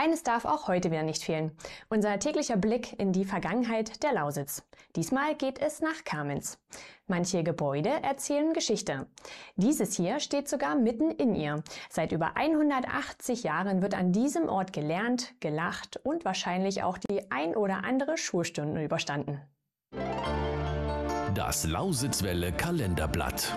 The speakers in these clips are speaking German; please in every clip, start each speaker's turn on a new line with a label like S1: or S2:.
S1: Eines darf auch heute wieder nicht fehlen: unser täglicher Blick in die Vergangenheit der Lausitz. Diesmal geht es nach Kamenz. Manche Gebäude erzählen Geschichte. Dieses hier steht sogar mitten in ihr. Seit über 180 Jahren wird an diesem Ort gelernt, gelacht und wahrscheinlich auch die ein oder andere Schulstunde überstanden.
S2: Das Lausitzwelle Kalenderblatt.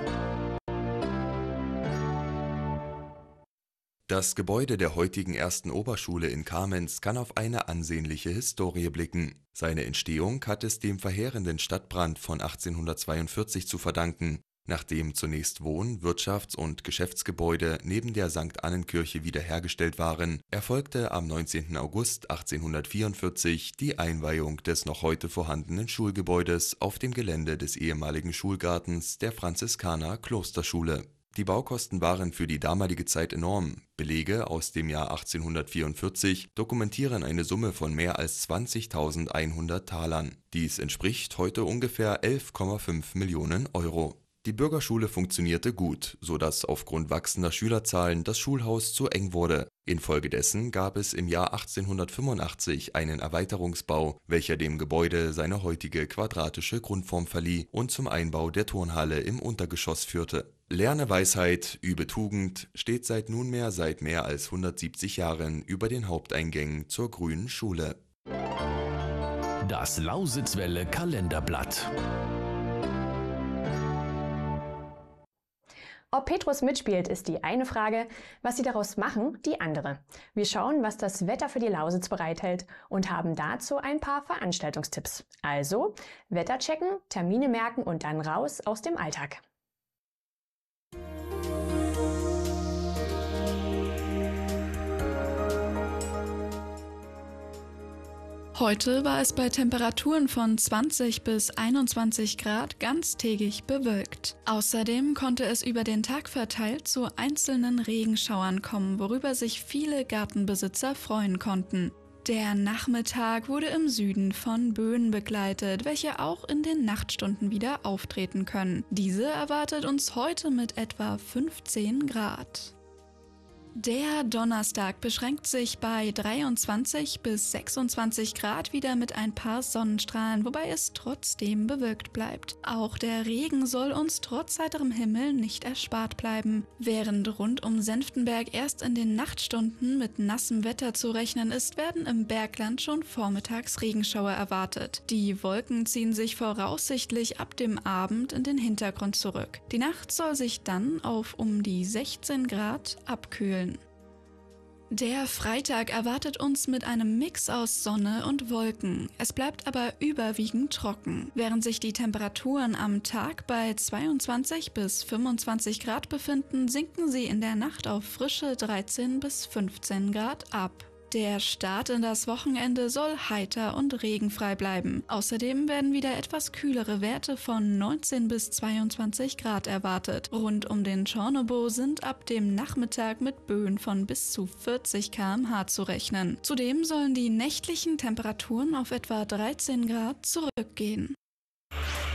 S3: Das Gebäude der heutigen ersten Oberschule in Kamenz kann auf eine ansehnliche Historie blicken. Seine Entstehung hat es dem verheerenden Stadtbrand von 1842 zu verdanken. Nachdem zunächst Wohn-, Wirtschafts- und Geschäftsgebäude neben der St. Annenkirche wiederhergestellt waren, erfolgte am 19. August 1844 die Einweihung des noch heute vorhandenen Schulgebäudes auf dem Gelände des ehemaligen Schulgartens der Franziskaner-Klosterschule. Die Baukosten waren für die damalige Zeit enorm. Belege aus dem Jahr 1844 dokumentieren eine Summe von mehr als 20.100 Talern. Dies entspricht heute ungefähr 11,5 Millionen Euro. Die Bürgerschule funktionierte gut, sodass aufgrund wachsender Schülerzahlen das Schulhaus zu eng wurde. Infolgedessen gab es im Jahr 1885 einen Erweiterungsbau, welcher dem Gebäude seine heutige quadratische Grundform verlieh und zum Einbau der Turnhalle im Untergeschoss führte. Lerne Weisheit, übe Tugend steht seit mehr als 170 Jahren über den Haupteingängen zur Grünen Schule.
S2: Das Lausitzwelle Kalenderblatt.
S1: Ob Petrus mitspielt, ist die eine Frage, was sie daraus machen, die andere. Wir schauen, was das Wetter für die Lausitz bereithält und haben dazu ein paar Veranstaltungstipps. Also, Wetter checken, Termine merken und dann raus aus dem Alltag.
S4: Heute war es bei Temperaturen von 20 bis 21 Grad ganztägig bewölkt. Außerdem konnte es über den Tag verteilt zu einzelnen Regenschauern kommen, worüber sich viele Gartenbesitzer freuen konnten. Der Nachmittag wurde im Süden von Böen begleitet, welche auch in den Nachtstunden wieder auftreten können. Diese erwartet uns heute mit etwa 15 Grad. Der Donnerstag beschränkt sich bei 23 bis 26 Grad wieder mit ein paar Sonnenstrahlen, wobei es trotzdem bewölkt bleibt. Auch der Regen soll uns trotz heiterem Himmel nicht erspart bleiben. Während rund um Senftenberg erst in den Nachtstunden mit nassem Wetter zu rechnen ist, werden im Bergland schon vormittags Regenschauer erwartet. Die Wolken ziehen sich voraussichtlich ab dem Abend in den Hintergrund zurück. Die Nacht soll sich dann auf um die 16 Grad abkühlen. Der Freitag erwartet uns mit einem Mix aus Sonne und Wolken. Es bleibt aber überwiegend trocken. Während sich die Temperaturen am Tag bei 22 bis 25 Grad befinden, sinken sie in der Nacht auf frische 13 bis 15 Grad ab. Der Start in das Wochenende soll heiter und regenfrei bleiben. Außerdem werden wieder etwas kühlere Werte von 19 bis 22 Grad erwartet. Rund um den Tschornobo sind ab dem Nachmittag mit Böen von bis zu 40 km/h zu rechnen. Zudem sollen die nächtlichen Temperaturen auf etwa 13 Grad zurückgehen.